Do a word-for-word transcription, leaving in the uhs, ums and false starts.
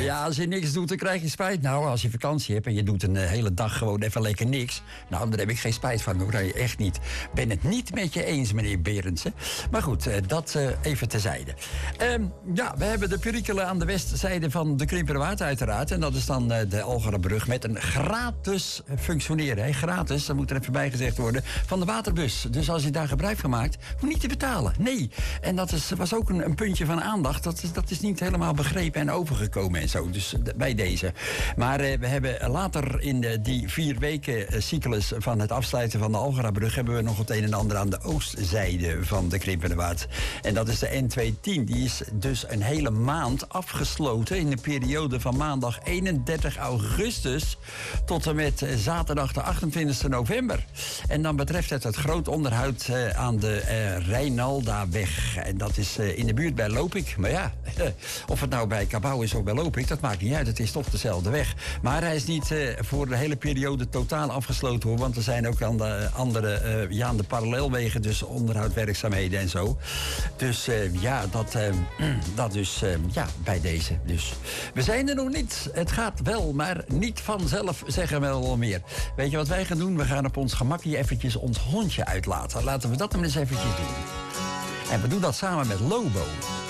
Ja, als je niks doet, dan krijg je spijt. Nou, als je vakantie hebt en je doet een uh, hele dag gewoon even lekker niks. Nou, daar heb ik geen spijt van, hoor. Echt niet. Ik ben het niet met je eens, meneer Berendsen. Maar goed, uh, dat uh, even terzijde. Um, ja, we hebben de perikelen aan de westzijde van de Krimpenerwaard uiteraard. En dat is dan uh, de Algerenbrug met een gratis functioneren. Hè? Gratis, dat moet er even bij gezegd worden, van de waterbus. Dus als je daar gebruik van maakt, hoef je niet te betalen. Nee. En dat is, was ook een, een puntje van aandacht. Dat is, dat is niet helemaal begrepen en overgekomen en zo. Dus uh, bij deze. Maar uh, we hebben later in de, die vier weken uh, cyclus van het afsluiten van de Algerenbrug hebben we nog het een en ander aan de oostzijde van de Krimpenerwaard. En dat is de N tweehonderdtien. Die is dus een hele maand afgesloten in de periode van maandag eenendertig augustus tot en met zaterdag de achtentwintigste november. En dan betreft het het groot onderhoud uh, aan de uh, Rijnaldaweg. En dat is uh, in de buurt bij Lopik. Maar ja, of het nou bij Cabauw is of bij Lopik, dat maakt niet uit. Het is toch dezelfde weg. Maar hij is niet uh, voor de hele periode totaal afgesloten, hoor. Want er zijn ook aan de andere, uh, ja, aan de parallelwegen, dus onderhoudwerkzaamheden en zo. Dus uh, ja, dat, uh, dat dus, uh, ja, bij deze. Dus we zijn er nog niet. Het gaat wel, maar niet vanzelf, zeggen we wel meer. Weet je wat wij gaan doen? We gaan op ons gemakje eventjes ons hondje uitlaten. Laten we dat dan eens eventjes doen. En we doen dat samen met Lobo.